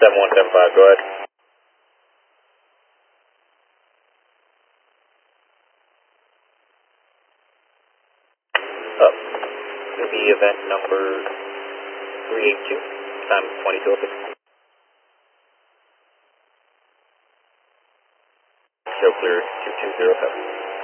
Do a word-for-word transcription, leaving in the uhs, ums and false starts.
seven one seven five, go ahead. Up. It'll be event number three eight two, time twenty-two oh six. Show clear two two zero seven.